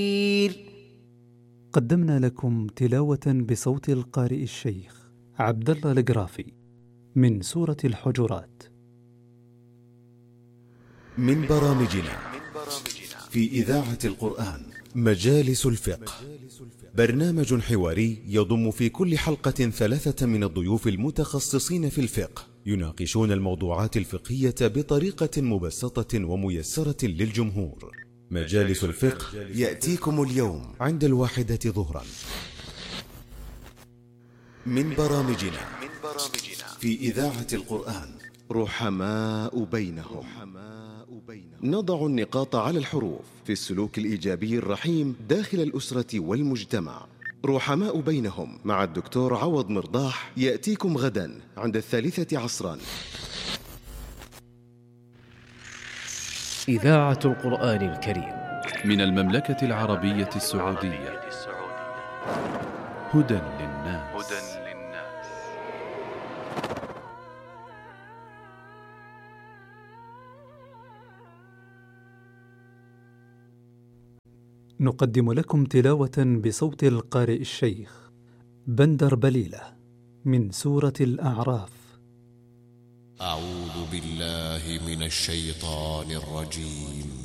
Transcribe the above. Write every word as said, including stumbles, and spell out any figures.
قدمنا لكم تلاوة بصوت القارئ الشيخ عبد الله القرافي من سورة الحجرات. من برامجنا في إذاعة القرآن مجالس الفقه، برنامج حواري يضم في كل حلقة ثلاثة من الضيوف المتخصصين في الفقه، يناقشون الموضوعات الفقهية بطريقة مبسطة وميسرة للجمهور. مجالس الفقه يأتيكم اليوم عند الواحدة ظهرا. من برامجنا في إذاعة القرآن رحماء بينهم، نضع النقاط على الحروف في السلوك الإيجابي الرحيم داخل الأسرة والمجتمع. رحماء بينهم مع الدكتور عوض مرضاح يأتيكم غدا عند الثالثة عصرا. إذاعة القرآن الكريم من المملكة العربية السعودية. هدى للناس. نقدم لكم تلاوة بصوت القارئ الشيخ بندر بليلة من سورة الأعراف. أعوذ بالله من الشيطان الرجيم.